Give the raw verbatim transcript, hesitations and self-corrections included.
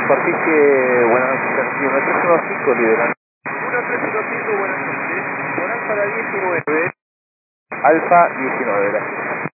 superficie, buenas noches, uno tres uno cinco, liderando. uno tres uno cinco, buenas noches. Por Alfa diecinueve. Alfa diecinueve, gracias.